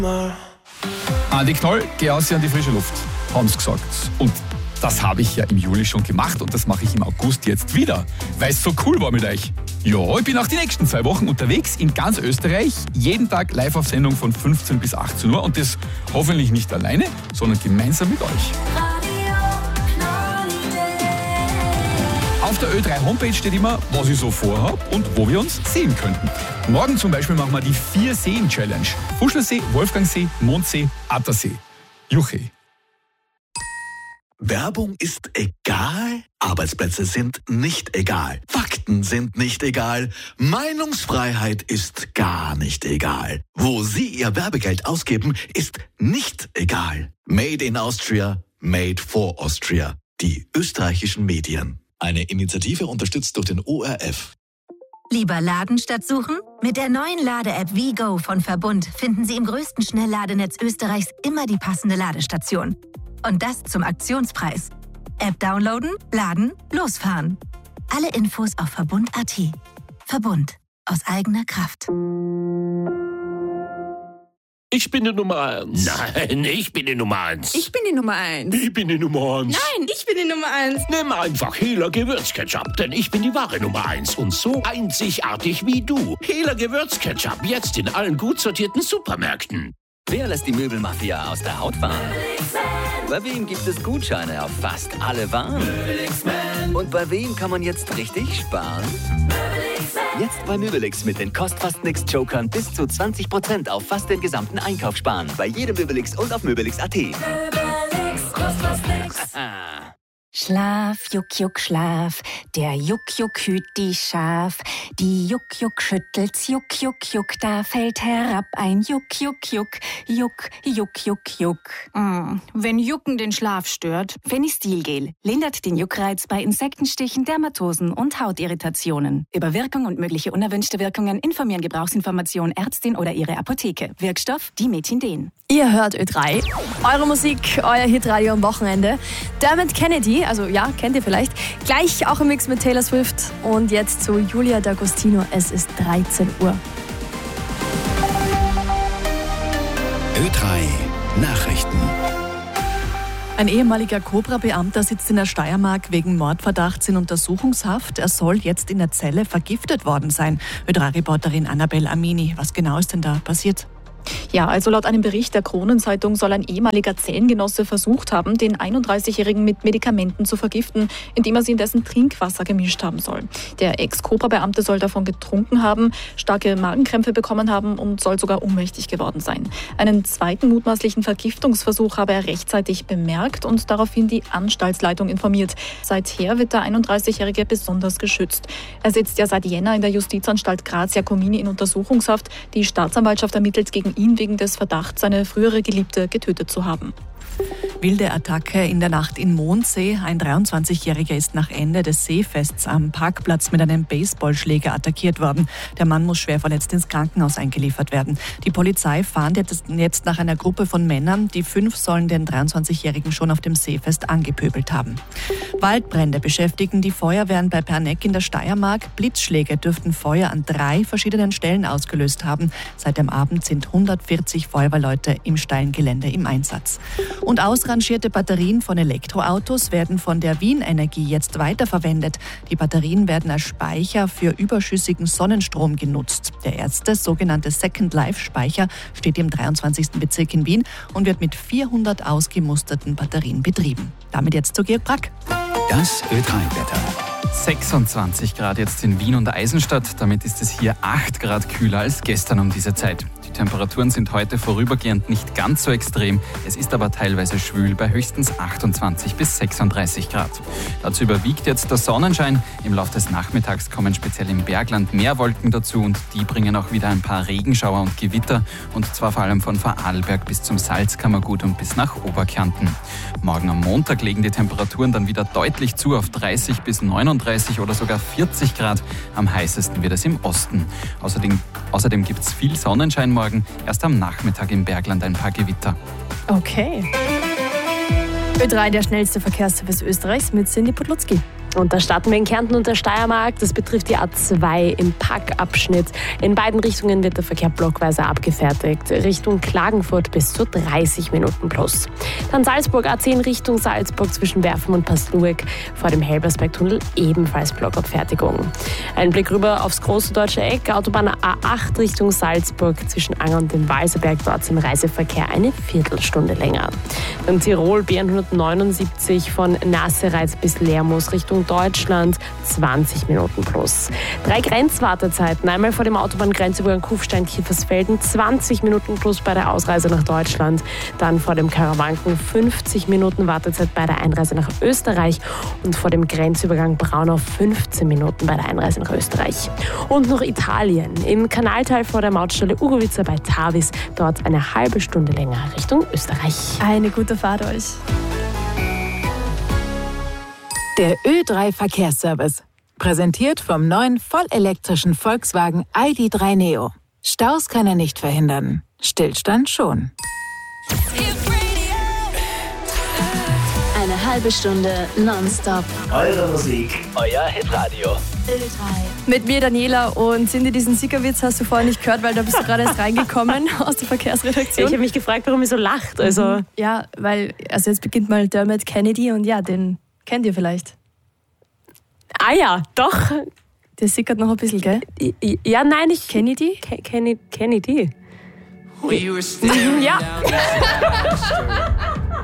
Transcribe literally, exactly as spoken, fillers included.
Andi Knoll, geh aus an die frische Luft, haben sie gesagt. Und das habe ich ja im Juli schon gemacht und das mache ich im August jetzt wieder, weil es so cool war mit euch. Ja, ich bin auch die nächsten zwei Wochen unterwegs in ganz Österreich, jeden Tag live auf Sendung von fünfzehn bis achtzehn Uhr und das hoffentlich nicht alleine, sondern gemeinsam mit euch. Auf der Ö drei Homepage steht immer, was ich so vorhabe und wo wir uns sehen könnten. Morgen zum Beispiel machen wir die Vier-Seen-Challenge. Fuschlersee, Wolfgangsee, Mondsee, Attersee. Juche. Werbung ist egal, Arbeitsplätze sind nicht egal, Fakten sind nicht egal, Meinungsfreiheit ist gar nicht egal. Wo Sie Ihr Werbegeld ausgeben, ist nicht egal. Made in Austria, made for Austria. Die österreichischen Medien. Eine Initiative unterstützt durch den O R F. Lieber laden statt suchen? Mit der neuen Lade-App WeGo von Verbund finden Sie im größten Schnellladenetz Österreichs immer die passende Ladestation. Und das zum Aktionspreis. App downloaden, laden, losfahren. Alle Infos auf verbund punkt a t. Verbund. Aus eigener Kraft. Ich bin die Nummer eins. Nein, ich bin die Nummer eins. Ich bin die Nummer eins. Ich bin die Nummer eins. Nein, ich bin die Nummer eins. Nimm einfach Hela Gewürzketchup, denn ich bin die wahre Nummer eins und so einzigartig wie du. Hela Gewürzketchup, jetzt in allen gut sortierten Supermärkten. Wer lässt die Möbelmafia aus der Haut fahren? Bei wem gibt es Gutscheine auf fast alle Waren? Und bei wem kann man jetzt richtig sparen? Jetzt bei Möbelix mit den Kostfast-Nix-Jokern bis zu zwanzig Prozent auf fast den gesamten Einkauf sparen. Bei jedem Möbelix und auf möbelix punkt a t. Möbelix, Kostfast-Nix. Schlaf, Juck, Juck, Schlaf, der Juck, Juck hüt die Schaf. Die Juck, Juck schüttelt's, Juck, Juck, Juck, da fällt herab ein Juck, Juck, Juck, Juck, Juck, Juck, Juck. Mm, wenn Jucken den Schlaf stört. Fenistilgel lindert den Juckreiz bei Insektenstichen, Dermatosen und Hautirritationen. Über Wirkung und mögliche unerwünschte Wirkungen informieren Gebrauchsinformation Ärztin oder ihre Apotheke. Wirkstoff Dimetindin. Den. Ihr hört Ö drei, eure Musik, euer Hitradio am Wochenende. Dermot Kennedy, also ja, kennt ihr vielleicht, gleich auch im Mix mit Taylor Swift. Und jetzt zu Julia D'Agostino, es ist dreizehn Uhr. Ö drei Nachrichten. Ein ehemaliger Cobra-Beamter sitzt in der Steiermark wegen Mordverdachts in Untersuchungshaft. Er soll jetzt in der Zelle vergiftet worden sein. Ö drei Reporterin Annabel Amini, was genau ist denn da passiert? Ja, also laut einem Bericht der Kronenzeitung soll ein ehemaliger Zellengenosse versucht haben, den einunddreißigjährigen mit Medikamenten zu vergiften, indem er sie in dessen Trinkwasser gemischt haben soll. Der Ex-Cobra-Beamte soll davon getrunken haben, starke Magenkrämpfe bekommen haben und soll sogar ohnmächtig geworden sein. Einen zweiten mutmaßlichen Vergiftungsversuch habe er rechtzeitig bemerkt und daraufhin die Anstaltsleitung informiert. Seither wird der einunddreißigjährige besonders geschützt. Er sitzt ja seit Jänner in der Justizanstalt Graz Jacomini in Untersuchungshaft. Die Staatsanwaltschaft ermittelt gegen ihn wegen des Verdachts, seine frühere Geliebte getötet zu haben. Wilde Attacke in der Nacht in Mondsee. Ein dreiundzwanzigjähriger ist nach Ende des Seefests am Parkplatz mit einem Baseballschläger attackiert worden. Der Mann muss schwer verletzt ins Krankenhaus eingeliefert werden. Die Polizei fahndet jetzt nach einer Gruppe von Männern. Die fünf sollen den dreiundzwanzigjährigen schon auf dem Seefest angepöbelt haben. Waldbrände beschäftigen die Feuerwehren bei Perneck in der Steiermark. Blitzschläge dürften Feuer an drei verschiedenen Stellen ausgelöst haben. Seit dem Abend sind hundertvierzig Feuerwehrleute im steilen Gelände im Einsatz. Und ausrangierte Batterien von Elektroautos werden von der Wien Energie jetzt weiterverwendet. Die Batterien werden als Speicher für überschüssigen Sonnenstrom genutzt. Der erste sogenannte Second Life Speicher steht im dreiundzwanzigsten Bezirk in Wien und wird mit vierhundert ausgemusterten Batterien betrieben. Damit jetzt zu Georg Brack. Das Ö drei Wetter. sechsundzwanzig Grad jetzt in Wien und der Eisenstadt. Damit ist es hier acht Grad kühler als gestern um diese Zeit. Die Temperaturen sind heute vorübergehend nicht ganz so extrem. Es ist aber teilweise schwül bei höchstens achtundzwanzig bis sechsunddreißig Grad. Dazu überwiegt jetzt der Sonnenschein. Im Laufe des Nachmittags kommen speziell im Bergland mehr Wolken dazu und die bringen auch wieder ein paar Regenschauer und Gewitter. Und zwar vor allem von Vorarlberg bis zum Salzkammergut und bis nach Oberkärnten. Morgen am Montag legen die Temperaturen dann wieder deutlich zu auf dreißig bis neununddreißig oder sogar vierzig Grad. Am heißesten wird es im Osten. Außerdem, außerdem gibt es viel Sonnenschein morgen. Erst am Nachmittag im Bergland ein paar Gewitter. Okay. Ö drei, der schnellste Verkehrsservice Österreichs mit Cindy Podlutzki. Und da starten wir in Kärnten und der Steiermark. Das betrifft die A zwei im Packabschnitt. In beiden Richtungen wird der Verkehr blockweise abgefertigt. Richtung Klagenfurt bis zu dreißig Minuten plus. Dann Salzburg A zehn Richtung Salzburg zwischen Werfen und Paslueck vor dem Helbersbergtunnel ebenfalls Blockabfertigung. Ein Blick rüber aufs große deutsche Eck. Autobahn A acht Richtung Salzburg zwischen Anger und dem Walserberg. Dort im Reiseverkehr eine Viertelstunde länger. Dann Tirol B hundertneunundsiebzig von Nassereitz bis Lermoos Richtung Deutschland, zwanzig Minuten plus. Drei Grenzwartezeiten, einmal vor dem Autobahngrenzübergang Kufstein-Kiefersfelden, zwanzig Minuten plus bei der Ausreise nach Deutschland. Dann vor dem Karawanken fünfzig Minuten Wartezeit bei der Einreise nach Österreich und vor dem Grenzübergang Braunau fünfzehn Minuten bei der Einreise nach Österreich. Und noch Italien, im Kanaltal vor der Mautstelle Ugovica bei Tavis, dort eine halbe Stunde länger Richtung Österreich. Eine gute Fahrt euch. Der Ö drei Verkehrsservice. Präsentiert vom neuen vollelektrischen Volkswagen I D drei Neo. Staus kann er nicht verhindern. Stillstand schon. Eine halbe Stunde nonstop. Eure Musik, euer Hitradio. Ö drei. Mit mir Daniela und Cindy, diesen Sickerwitz hast du vorher nicht gehört, weil da bist du gerade erst reingekommen aus der Verkehrsredaktion. Ich habe mich gefragt, warum ihr so lacht. Also Ja, weil, also jetzt beginnt mal Dermot Kennedy und ja, den kennt ihr vielleicht. Ah ja, doch. Der sickert noch ein bisschen, gell? Ja, nein, ich... Kennedy? Ke- Kenny, Kennedy. Ja.